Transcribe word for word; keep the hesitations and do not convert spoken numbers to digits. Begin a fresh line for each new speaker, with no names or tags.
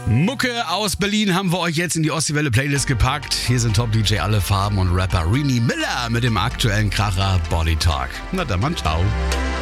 Mucke aus Berlin haben wir euch jetzt in die Ostseewelle Playlist gepackt. Hier sind Top-D J Alle Farben und Rapper Rini Miller mit dem aktuellen Kracher Body Talk. Na dann, Mann, ciao.